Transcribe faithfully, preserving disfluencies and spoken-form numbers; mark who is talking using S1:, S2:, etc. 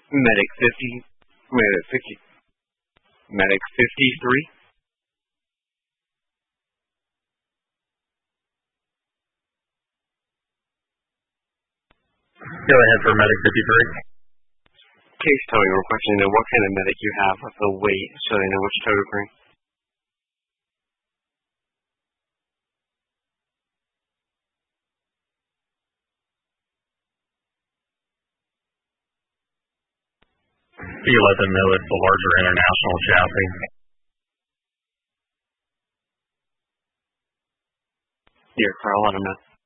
S1: Medic fifty, medic fifty, medic fifty-three.
S2: Go ahead for medic fifty-three.
S1: Case towing, requesting to know what kind of medic you have, the weight, so they know which tow to bring.
S2: You let them know it's the larger international chassis.
S1: Here, Carl, let them know.